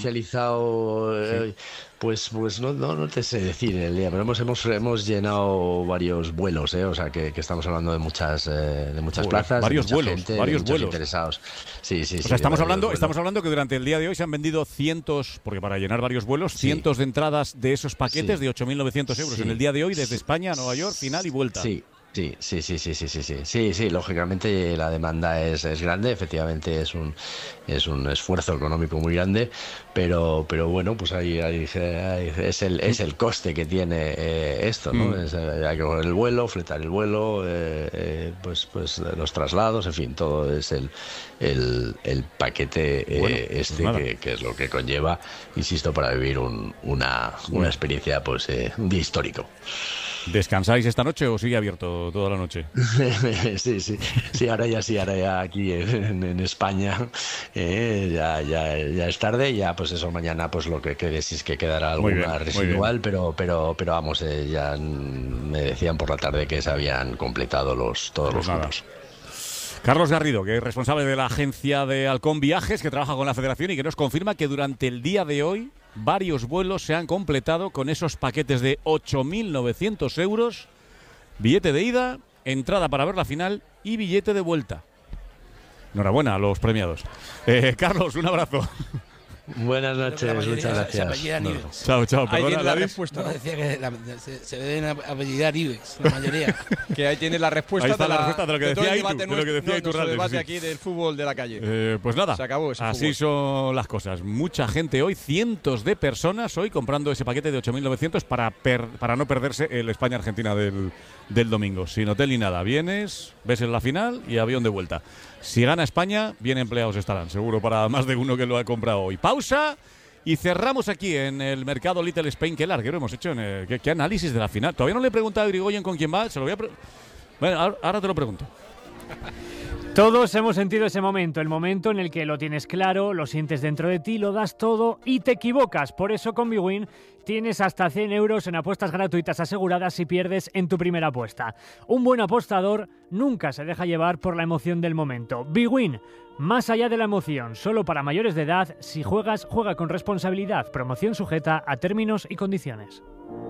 Especializado, pues no te sé decir el día, pero hemos llenado varios vuelos, o sea que estamos hablando de muchas plazas, varios de mucha vuelos, gente, varios de muchos vuelos interesados. Sí, o sea, estamos hablando que durante el día de hoy se han vendido cientos, porque para llenar varios vuelos, cientos de entradas de esos paquetes de 8.900 euros en el día de hoy desde España a Nueva York, final y vuelta. Sí, lógicamente la demanda es grande, efectivamente es un esfuerzo económico muy grande, pero bueno, pues ahí es el coste que tiene esto, ¿no? Hay que coger el vuelo, fletar el vuelo, pues los traslados, en fin, todo es el paquete que es lo que conlleva, insisto, para vivir una experiencia pues un día histórico. ¿Descansáis esta noche o sigue abierto toda la noche? Sí, ahora ya aquí en España ya es tarde, ya pues eso, mañana pues lo que quede, si es que quedará alguna residual, pero vamos, ya me decían por la tarde que se habían completado todos los grupos. Carlos Garrido, que es responsable de la agencia de Halcón Viajes, que trabaja con la Federación y que nos confirma que durante el día de hoy varios vuelos se han completado con esos paquetes de 8.900 euros, billete de ida, entrada para ver la final y billete de vuelta. Enhorabuena a los premiados. Carlos, un abrazo. Buenas noches, muchas gracias. Chao. Ahí tiene la respuesta. No, decía que se deben apellidar Ibex, la mayoría. Que ahí tiene la respuesta. Ahí está la respuesta de lo que decía nuestro debate aquí del fútbol de la calle. Pues nada, se acabó ese así fútbol. son las cosas. Mucha gente hoy, cientos de personas hoy comprando ese paquete de 8.900 para no perderse el España-Argentina del domingo. Sin hotel ni nada. Vienes, ves en la final y avión de vuelta. Si gana España, bien empleados estarán, seguro, para más de uno que lo ha comprado hoy. Pausa y cerramos aquí en el mercado Little Spain. Qué larguero hemos hecho, ¿qué análisis de la final? Todavía no le he preguntado a Irigoyen con quién va, se lo voy a bueno, ahora te lo pregunto. Todos hemos sentido ese momento, el momento en el que lo tienes claro, lo sientes dentro de ti, lo das todo y te equivocas. Por eso con Bwin tienes hasta 100 euros en apuestas gratuitas aseguradas si pierdes en tu primera apuesta. Un buen apostador nunca se deja llevar por la emoción del momento. Bwin, más allá de la emoción, solo para mayores de edad, si juegas, juega con responsabilidad. Promoción sujeta a términos y condiciones.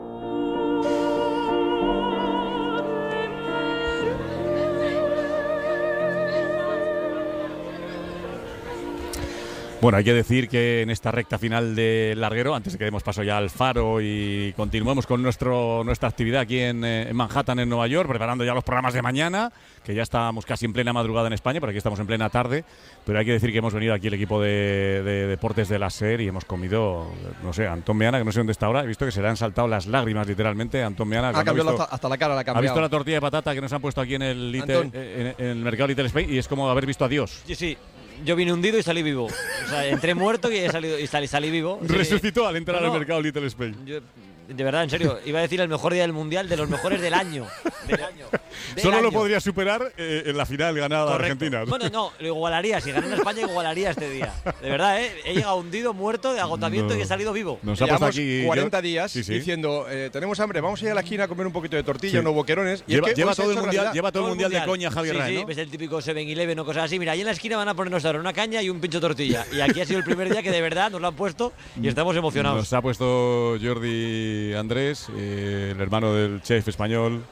Bueno, hay que decir que en esta recta final del larguero, antes de que demos paso ya al Faro y continuemos con nuestra actividad aquí en Manhattan, en Nueva York, preparando ya los programas de mañana, que ya estábamos casi en plena madrugada en España, pero aquí estamos en plena tarde, pero hay que decir que hemos venido aquí el equipo de deportes de la SER y hemos comido, no sé, Antón Meana, que no sé dónde está ahora, he visto que se le han saltado las lágrimas literalmente. Antón Meana, ha cambiado hasta la cara, la ha cambiado. Ha visto la tortilla de patata que nos han puesto aquí en el mercado Little Spain y es como haber visto a Dios. Sí. Yo vine hundido y salí vivo. O sea, entré muerto y salí vivo. Resucitó al entrar al mercado Little Spain. De verdad, en serio, iba a decir el mejor día del Mundial, de los mejores del año. Solo lo podría superar en la final ganada de Argentina. Bueno, no, lo igualaría. Si ganara España, igualaría este día. De verdad, he llegado hundido, muerto, de agotamiento y he salido vivo. Nos ha pasado aquí 40 días diciendo, tenemos hambre, vamos a ir a la esquina a comer un poquito de tortilla, unos boquerones. Y lleva todo el mundial de coña, Javier Rae, ¿no? Ves el típico 7-Eleven o cosas así. Mira, ahí en la esquina van a ponernos ahora una caña y un pincho de tortilla. Y aquí ha sido el primer día que de verdad nos lo han puesto y estamos emocionados. Nos ha puesto Jordi Andrés, el hermano del chef español.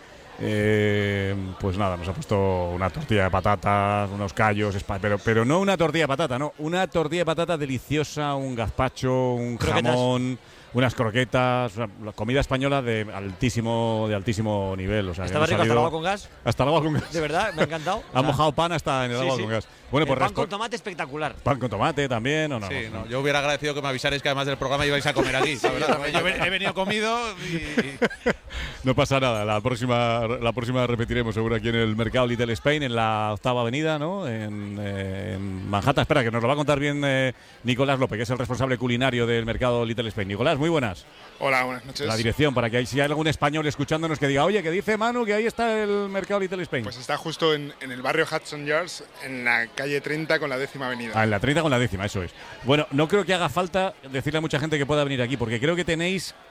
Pues nada, nos ha puesto una tortilla de patatas, unos callos, pero no una tortilla de patata, no, una tortilla de patata deliciosa, un gazpacho, un jamón, unas croquetas, la comida española de altísimo nivel. O sea, ¿estaba rico hasta el agua con gas? Hasta el agua con gas. De verdad, me ha encantado. Ha mojado pan hasta en el agua con gas. Bueno, pues pan con tomate espectacular. Pan con tomate también, ¿o no? Sí, no. Yo hubiera agradecido que me avisarais que además del programa ibais a comer aquí. La verdad, yo he venido comido y… No pasa nada, la próxima repetiremos seguro aquí en el mercado Little Spain, en la 8ª avenida, ¿no? En Manhattan. Espera, que nos lo va a contar bien Nicolás López, que es el responsable culinario del mercado Little Spain. Nicolás, muy buenas. Hola, buenas noches. La dirección, para que si hay algún español escuchándonos que diga, oye, que dice Manu que ahí está el mercado Little Spain. Pues está justo en el barrio Hudson Yards, en la calle 30 con la 10ª avenida. Ah, en la 30 con la 10ª, eso es. Bueno, no creo que haga falta decirle a mucha gente que pueda venir aquí, porque creo que tenéis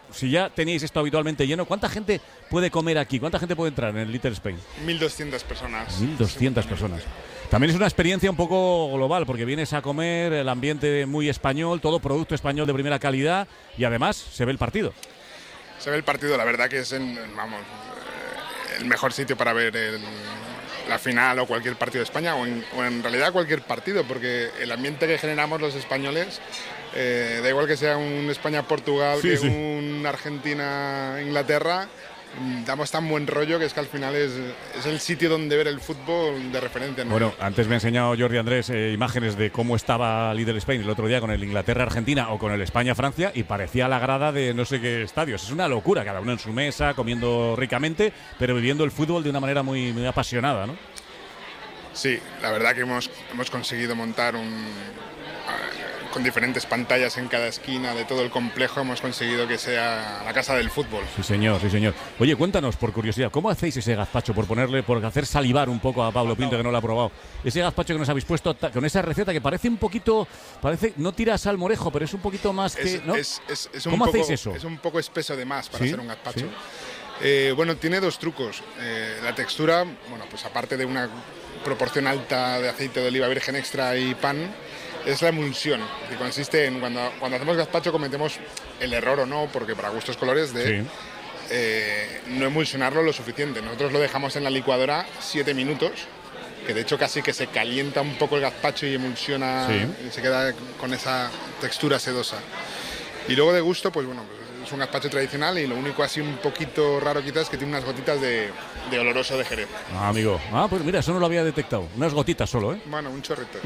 si ya teníais esto habitualmente lleno, ¿cuánta gente puede comer aquí? ¿Cuánta gente puede entrar en el Little Spain? 1.200 personas. 1.200 personas. También es una experiencia un poco global, porque vienes a comer, el ambiente muy español, todo producto español de primera calidad, y además se ve el partido. Se ve el partido, la verdad que es el mejor sitio para ver la final o cualquier partido de España, o en realidad cualquier partido, porque el ambiente que generamos los españoles, da igual que sea un España-Portugal, un Argentina-Inglaterra, damos tan buen rollo que es que al final es el sitio donde ver el fútbol de referencia, ¿no? Bueno, antes me ha enseñado Jordi Andrés imágenes de cómo estaba Little Spain el otro día con el Inglaterra-Argentina o con el España-Francia, y parecía la grada de no sé qué estadios. Es una locura, cada uno en su mesa, comiendo ricamente, pero viviendo el fútbol de una manera muy, muy apasionada, ¿no? Sí, la verdad que hemos conseguido montar con diferentes pantallas en cada esquina de todo el complejo, hemos conseguido que sea la casa del fútbol. Sí, señor, sí, señor. Oye, cuéntanos, por curiosidad, ¿cómo hacéis ese gazpacho? Por hacer salivar un poco a Pablo Pinto, que no lo ha probado. Ese gazpacho que nos habéis puesto con esa receta que parece un poquito, no tira a salmorejo, pero es un poquito más que, ¿no? ¿Cómo hacéis eso? Es un poco espeso de más para hacer un gazpacho. ¿Sí? Bueno, tiene dos trucos. La textura, bueno, pues aparte de una proporción alta de aceite de oliva virgen extra y pan, es la emulsión, que consiste en cuando hacemos gazpacho cometemos el error, o no, porque para gustos colores, de no emulsionarlo lo suficiente. Nosotros lo dejamos en la licuadora 7 minutos, que de hecho casi que se calienta un poco el gazpacho y emulsiona, y se queda con esa textura sedosa. Y luego de gusto, pues bueno, es un gazpacho tradicional, y lo único así un poquito raro quizás es que tiene unas gotitas de oloroso de Jerez. Ah, amigo. Ah, pues mira, eso no lo había detectado. Unas gotitas solo, ¿eh? Bueno, un chorrito.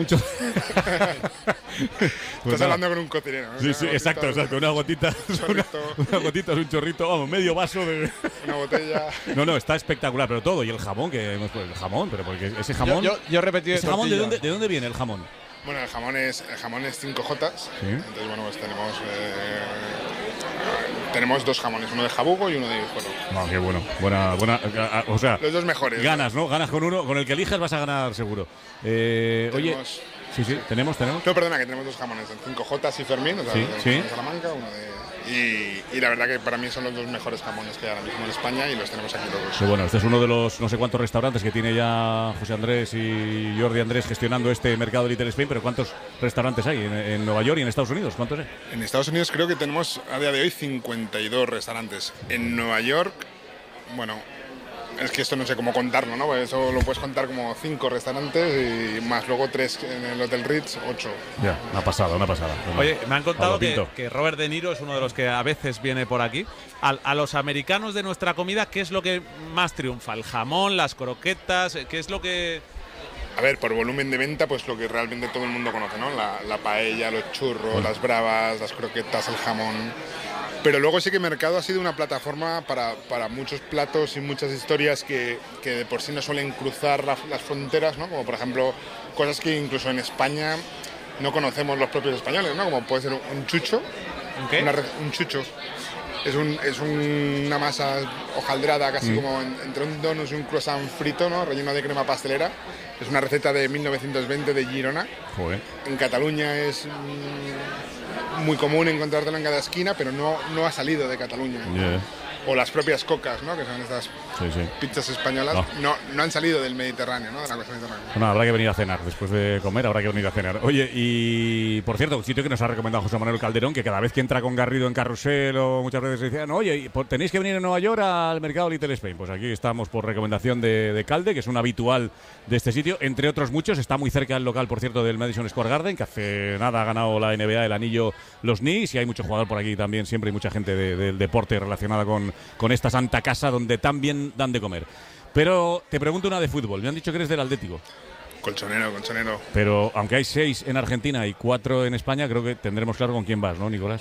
Pues Estás hablando con un cocinero, ¿no? Sí, sí, exacto. Una gotita. Una gotita es un chorrito, vamos, medio vaso de... Una botella. No, está espectacular, pero todo. Y el jamón, el jamón, pero porque ese jamón... Yo he repetido ese jamón, ¿de dónde viene el jamón? Bueno, el jamón es 5J. ¿Sí? Entonces, bueno, pues tenemos dos jamones, uno de jabugo y uno de guijuelo. No, qué bueno. Buena, o sea, los dos mejores. Ganas, ¿no? Ganas con uno, con el que elijas vas a ganar seguro. Oye, sí, tenemos. No, perdona, que tenemos dos jamones, el 5J y Fermín, o sea, de Salamanca, uno de... Y la verdad que para mí son los dos mejores jamones que hay ahora mismo en España, y los tenemos aquí los dos. Sí, bueno, este es uno de los no sé cuántos restaurantes que tiene ya José Andrés y Jordi Andrés gestionando este mercado Little Spain, pero ¿cuántos restaurantes hay en Nueva York y en Estados Unidos? ¿Cuántos hay? En Estados Unidos creo que tenemos a día de hoy 52 restaurantes. En Nueva York, bueno, es que esto no sé cómo contarlo, ¿no? Pues eso lo puedes contar como 5 restaurantes y más luego 3 en el Hotel Ritz, 8. Ya, una pasada. Oye, me han contado que Robert De Niro es uno de los que a veces viene por aquí. A los americanos de nuestra comida, ¿qué es lo que más triunfa? ¿El jamón, las croquetas? ¿Qué es lo que...? A ver, por volumen de venta, pues lo que realmente todo el mundo conoce, ¿no? La paella, los churros, las bravas, las croquetas, el jamón. Pero luego sí que Mercado ha sido una plataforma para muchos platos y muchas historias que de por sí no suelen cruzar las fronteras, ¿no? Como por ejemplo cosas que incluso en España no conocemos los propios españoles, ¿no? Como puede ser un chucho. ¿Qué? Un chucho. Es una masa hojaldrada, casi como entre un donut y un croissant frito, ¿no? Relleno de crema pastelera. Es una receta de 1920 de Girona. Joder. En Cataluña es muy común encontrártelo en cada esquina, pero no ha salido de Cataluña. Yeah. O las propias cocas, ¿no? Que son estas pizzas españolas, no han salido del Mediterráneo, ¿no? De la costa mediterránea. Bueno, habrá que venir a cenar. Después de comer habrá que venir a cenar. Oye, y por cierto, un sitio que nos ha recomendado José Manuel Calderón, que cada vez que entra con Garrido en Carrusel o muchas veces decían, oye, tenéis que venir en Nueva York al mercado Little Spain. Pues aquí estamos por recomendación de Calde, que es un habitual de este sitio, entre otros muchos. Está muy cerca el local, por cierto, del Madison Square Garden, que hace nada ha ganado la NBA, el anillo, los Knicks, y hay mucho jugador por aquí también, siempre hay mucha gente del deporte relacionada con esta santa casa donde tan bien dan de comer. Pero te pregunto una de fútbol. Me han dicho que eres del Atlético. Colchonero. Pero aunque hay 6 en Argentina y 4 en España, creo que tendremos claro con quién vas, ¿no, Nicolás?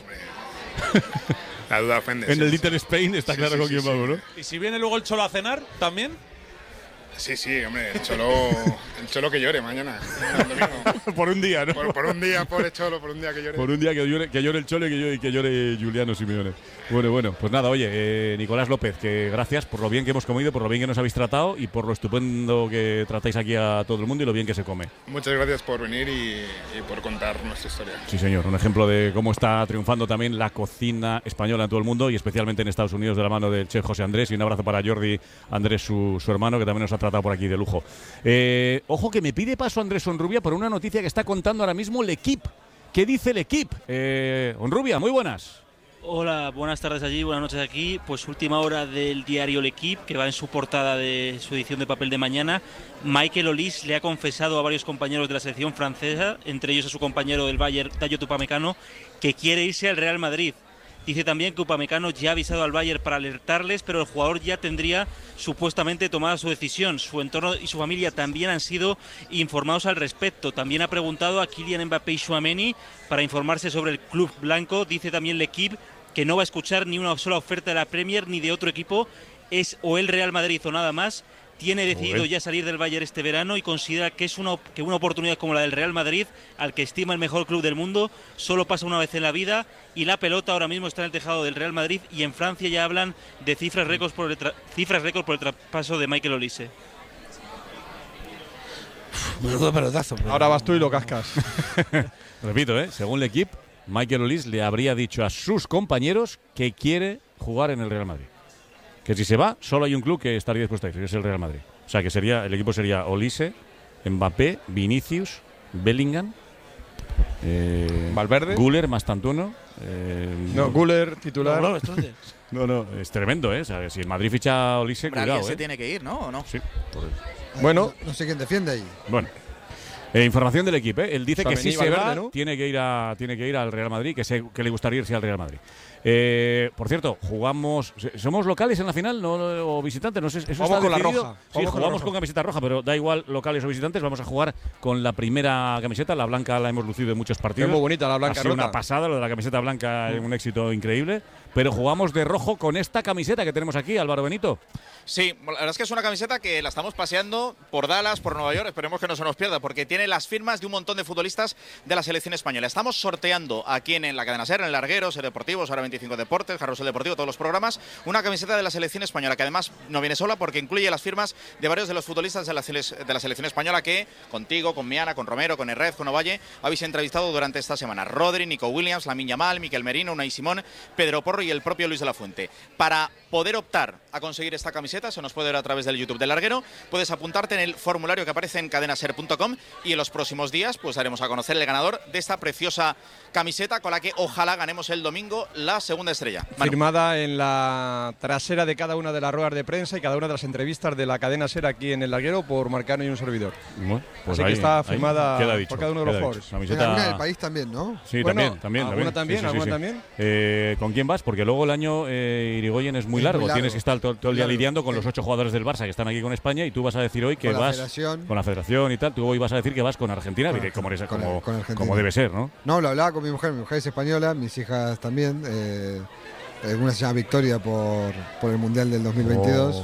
La duda ofende. En el Little Spain está claro con quién vamos, ¿no? ¿Y si viene luego el Cholo a cenar también? Sí, hombre, El Cholo que llore mañana. El domingo. Por un día, ¿no? Por un día, pobre Cholo, por un día que llore. Por un día que llore el Cholo y que llore Juliano Simeone. Bueno, pues nada, oye, Nicolás López, que gracias por lo bien que hemos comido, por lo bien que nos habéis tratado y por lo estupendo que tratáis aquí a todo el mundo y lo bien que se come. Muchas gracias por venir y por contar nuestra historia. Sí, señor, un ejemplo de cómo está triunfando también la cocina española en todo el mundo y especialmente en Estados Unidos de la mano del chef José Andrés, y un abrazo para Jordi Andrés, su hermano, que también nos ha tratado por aquí de lujo. Ojo que me pide paso Andrés Onrubia por una noticia que está contando ahora mismo L'Equipe. ¿Qué dice L'Equipe? Onrubia, muy buenas. Hola, buenas tardes allí, buenas noches aquí. Pues última hora del diario L'Equipe, que va en su portada de su edición de papel de mañana. Michael Olise le ha confesado a varios compañeros de la selección francesa, entre ellos a su compañero del Bayern, Dayot Upamecano, que quiere irse al Real Madrid. Dice también que Upamecano ya ha avisado al Bayern para alertarles, pero el jugador ya tendría supuestamente tomada su decisión. Su entorno y su familia también han sido informados al respecto. También ha preguntado a Kylian Mbappé y Tchouaméni para informarse sobre el club blanco. Dice también L'Equipe que no va a escuchar ni una sola oferta de la Premier ni de otro equipo. Es o el Real Madrid o nada más. Tiene decidido ya salir del Bayern este verano y considera que es una oportunidad como la del Real Madrid, al que estima el mejor club del mundo, solo pasa una vez en la vida, y la pelota ahora mismo está en el tejado del Real Madrid, y en Francia ya hablan de cifras récords por el traspaso de Michael Olise. Menudo pelotazo. Ahora vas tú y lo cascas. Repito, según L'Equipe, Michael Olise le habría dicho a sus compañeros que quiere jugar en el Real Madrid. Que si se va, solo hay un club que estaría dispuesto a ir, que es el Real Madrid. O sea, que el equipo sería Olise, Mbappé, Vinicius, Bellingham, Valverde, Güler, Mastantuono. Güler, titular. No, es tremendo, O sea, si el Madrid ficha a Olise, cuidado, se tiene que ir, ¿no? ¿O no? Sí. Bueno, no sé quién defiende ahí. Bueno. Información del equipo, Él dice que si se va, ¿no? tiene que ir al Real Madrid, que le gustaría irse al Real Madrid. Por cierto, ¿somos locales en la final o visitantes? No sé, eso vamos está con decidido. la roja. Sí, jugamos con camiseta roja, pero da igual locales o visitantes. Vamos a jugar con la primera camiseta. La blanca la hemos lucido en muchos partidos. Es muy bonita la blanca. Ha sido una pasada, lo de la camiseta blanca, un éxito increíble. Pero jugamos de rojo con esta camiseta que tenemos aquí, Álvaro Benito. Sí, la verdad es que es una camiseta que la estamos paseando por Dallas, por Nueva York, esperemos que no se nos pierda, porque tiene las firmas de un montón de futbolistas de la selección española. Estamos sorteando aquí en la cadena SER, en Larguero, Ser Deportivos, ahora 25 Deportes, Carrusel Deportivo, todos los programas, una camiseta de la selección española, que además no viene sola porque incluye las firmas de varios de los futbolistas de la selección española que contigo, con Miana, con Romero, con Herrez, con Ovalle, habéis entrevistado durante esta semana. Rodri, Nico Williams, Lamine Yamal, Miquel Merino, Unai Simón, Pedro Porro y el propio Luis de la Fuente. Para poder optar a conseguir esta camiseta, se nos puede ver a través del YouTube del Larguero, puedes apuntarte en el formulario que aparece en cadenaser.com y en los próximos días pues daremos a conocer el ganador de esta preciosa camiseta con la que ojalá ganemos el domingo la segunda estrella. Firmada en la trasera de cada una de las ruedas de prensa y cada una de las entrevistas de la cadena SER aquí en el Larguero por Marcano y un servidor. Bueno, pues así que está firmada por cada uno de los jugadores. Camiseta del país también, ¿no? Sí, bueno, también. ¿Alguna también? ¿Con quién vas? Porque luego el año Irigoyen es muy largo. Tienes que estar todo el día lidiando con los 8 jugadores del Barça que están aquí con España y tú vas a decir hoy que vas con la federación y tal. Tú hoy vas a decir que vas con Argentina, como debe ser, ¿no? No, lo hablaba con mi mujer es española, mis hijas también. Una se llama Victoria por el Mundial del 2022,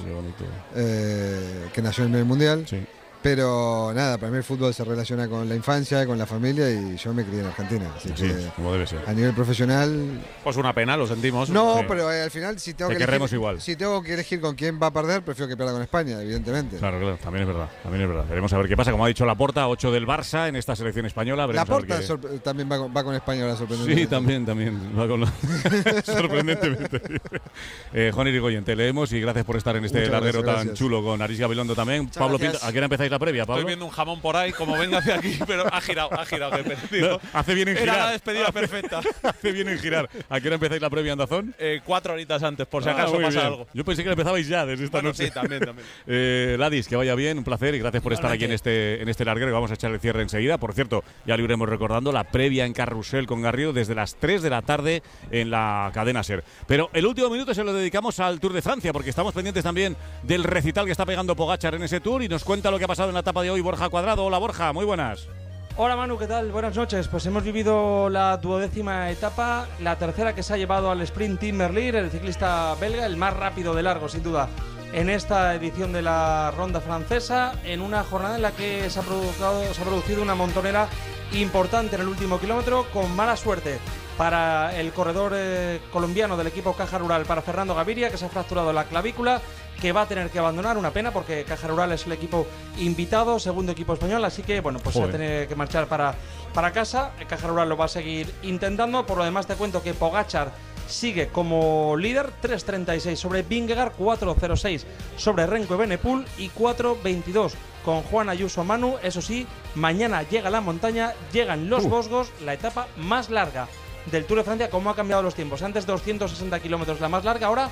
que nació en el Mundial. Sí. Pero nada, para mí el fútbol se relaciona con la infancia, con la familia y yo me crié en Argentina. Así sí, que como debe ser. A nivel profesional. Pues una pena, lo sentimos. No, pero al final si tengo que elegir con quién va a perder, prefiero que pierda con España, evidentemente. Claro, también es verdad. Veremos a ver qué pasa. Como ha dicho Laporta, 8 del Barça en esta selección española. Laporta también va con España ahora, sorprendentemente. Sí, también va con sorprendentemente. Juan Irigoyen, te leemos y gracias por estar en este larguero tan chulo con Aris Gabilondo también. Muchas Pablo gracias. Pinto, ¿a qué hora empezáis la previa, Pablo? Estoy viendo un jamón por ahí, como venga hacia aquí, pero ha girado. No, hace bien en girar. Era la despedida perfecta. Hace bien en girar. ¿A qué hora empezáis la previa, Andazón? 4 horitas antes, por si acaso pasa algo. Yo pensé que empezabais ya desde esta noche. Sí, también. Ladis, que vaya bien, un placer y gracias por estar aquí en este larguero, que vamos a echar el cierre enseguida. Por cierto, ya lo iremos recordando, la previa en Carrusel con Garrido desde las 3 de la tarde en la cadena SER. Pero el último minuto se lo dedicamos al Tour de Francia, porque estamos pendientes también del recital que está pegando Pogačar en ese Tour y nos cuenta lo que ha pasado en la etapa de hoy Borja Cuadrado. Hola Borja, muy buenas. Hola Manu, ¿qué tal? Buenas noches. Pues hemos vivido la 12ª etapa, la tercera que se ha llevado al sprint Tim Merlier, el ciclista belga, el más rápido de largo sin duda en esta edición de la ronda francesa, en una jornada en la que se ha producido una montonera importante en el último kilómetro, con mala suerte para el corredor colombiano del equipo Caja Rural, para Fernando Gaviria, que se ha fracturado la clavícula, que va a tener que abandonar, una pena porque Caja Rural es el equipo invitado, segundo equipo español, así que bueno, pues se va a tener que marchar para casa. Caja Rural lo va a seguir intentando. Por lo demás te cuento que Pogačar sigue como líder, 3.36 sobre Vingegaard, 4.06 sobre Renko Evenepoel y 4.22 con Juan Ayuso Manu. Eso sí, mañana llega la montaña, llegan los Vosgos, la etapa más larga del Tour de Francia. ¿Cómo ha cambiado los tiempos? Antes 260 kilómetros la más larga, ahora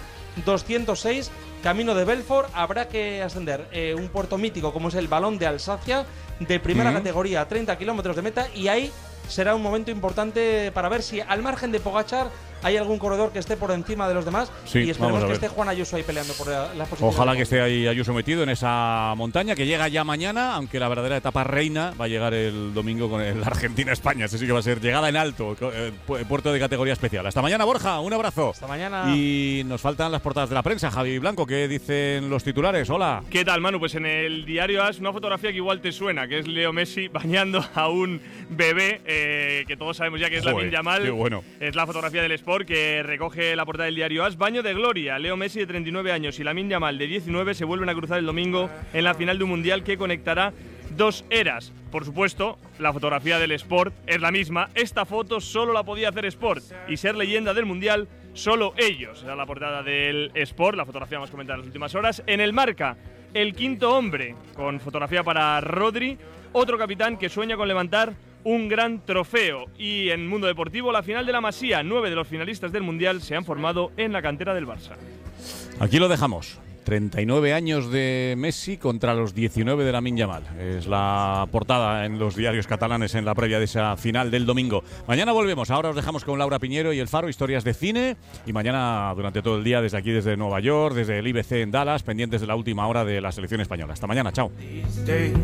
206, camino de Belfort. Habrá que ascender un puerto mítico como es el Balón de Alsacia, de primera categoría, a 30 kilómetros de meta, y ahí será un momento importante para ver si al margen de Pogačar hay algún corredor que esté por encima de los demás, y esperemos que esté Juan Ayuso ahí peleando por las posiciones. Ojalá que esté ahí Ayuso metido en esa montaña que llega ya mañana, aunque la verdadera etapa reina va a llegar el domingo con el Argentina-España. Ese sí que va a ser llegada en alto, puerto de categoría especial. Hasta mañana, Borja, un abrazo. Hasta mañana. Y nos faltan las portadas de la prensa. Javi Blanco, ¿qué dicen los titulares? Hola. ¿Qué tal, Manu? Pues en el diario AS una fotografía que igual te suena, que es Leo Messi bañando a un bebé, que todos sabemos ya que es Lamine Yamal. Qué bueno. Es la fotografía del Sport que recoge la portada del diario AS. Baño de gloria. Leo Messi, de 39 años, y Lamine Yamal, de 19, se vuelven a cruzar el domingo en la final de un mundial que conectará dos eras. Por supuesto, la fotografía del Sport es la misma. Esta foto solo la podía hacer Sport, y ser leyenda del mundial solo ellos. Era la portada del Sport, la fotografía más comentada en las últimas horas. En el Marca, el quinto hombre, con fotografía para Rodri, otro capitán que sueña con levantar un gran trofeo. Y en Mundo Deportivo, la final de la Masía. 9 de los finalistas del Mundial se han formado en la cantera del Barça. Aquí lo dejamos. 39 años de Messi contra los 19 de Lamine Yamal. Es la portada en los diarios catalanes en la previa de esa final del domingo. Mañana volvemos. Ahora os dejamos con Laura Piñero y El Faro, historias de cine. Y mañana durante todo el día desde aquí, desde Nueva York, desde el IBC en Dallas, pendientes de la última hora de la selección española. Hasta mañana. Chao.